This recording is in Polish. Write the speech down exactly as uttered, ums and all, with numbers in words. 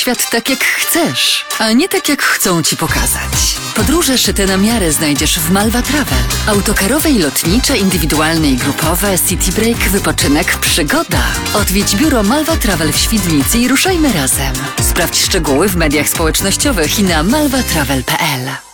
świat tak jak chcesz, a nie tak jak chcą ci pokazać. Podróże szyte na miarę znajdziesz w Malwa Travel. Autokarowe i lotnicze, indywidualne i grupowe, city break, wypoczynek, przygoda. Odwiedź biuro Malwa Travel w Świdnicy i ruszajmy razem. Sprawdź szczegóły w mediach społecznościowych i na malwa travel kropka p l.